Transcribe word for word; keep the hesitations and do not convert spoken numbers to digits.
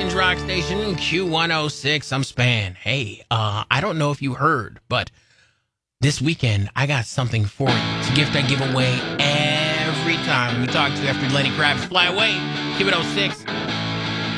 Portland's rock station, Q one oh six. I'm Span. Hey, uh, I don't know if you heard, but this weekend I got something for you. It's a gift I give away every time we talk to you after Lenny Kravitz. Fly away. Q one oh six.